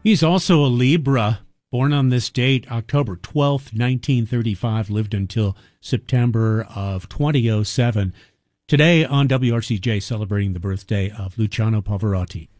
He's also a Libra, born on this date, October 12th, 1935, lived until September of 2007. Today on WRCJ, celebrating the birthday of Luciano Pavarotti.